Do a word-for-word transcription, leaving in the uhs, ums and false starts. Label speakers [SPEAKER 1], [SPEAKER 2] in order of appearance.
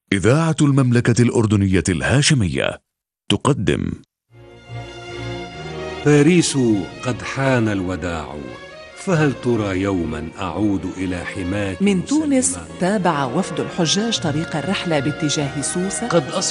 [SPEAKER 1] إذاعة المملكة الأردنية الهاشمية تقدم
[SPEAKER 2] باريس قد حان الوداع، فهل ترى يوما أعود إلى حماك؟
[SPEAKER 3] من تونس تابع وفد الحجاج طريق الرحلة باتجاه سوسة.
[SPEAKER 2] قد